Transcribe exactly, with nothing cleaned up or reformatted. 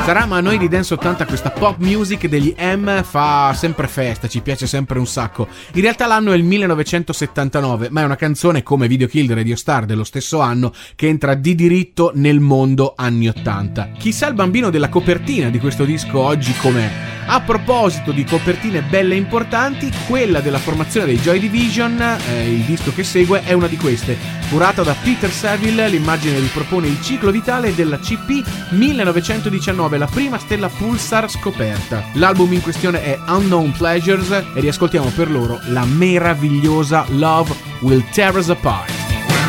Sarà, ma a noi di Dance ottanta questa pop music degli M fa sempre festa, ci piace sempre un sacco. In realtà l'anno è il millenovecentosettantanove, ma è una canzone come Video Kill di Radio Star dello stesso anno che entra di diritto nel mondo anni ottanta. Chissà il bambino della copertina di questo disco oggi com'è. A proposito di copertine belle e importanti, quella della formazione dei Joy Division, eh, il disco che segue, è una di queste. Curata da Peter Saville, l'immagine ripropone il ciclo vitale della C P millenovecentodiciannove, la prima stella Pulsar scoperta. L'album in questione è Unknown Pleasures e riascoltiamo per loro la meravigliosa Love Will Tear Us Apart.